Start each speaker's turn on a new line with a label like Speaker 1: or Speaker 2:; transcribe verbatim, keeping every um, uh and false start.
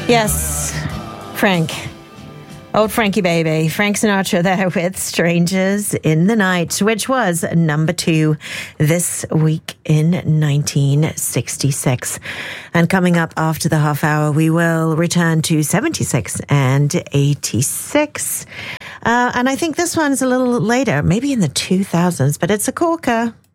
Speaker 1: Yes, Frank. Old Frankie baby. Frank Sinatra there with Strangers in the Night, which was number two this week in nineteen sixty-six. And coming up after the half hour, we will return to seventy-six and eighty-six. Uh, and I think this one's a little later, maybe in the two thousands, but it's a corker.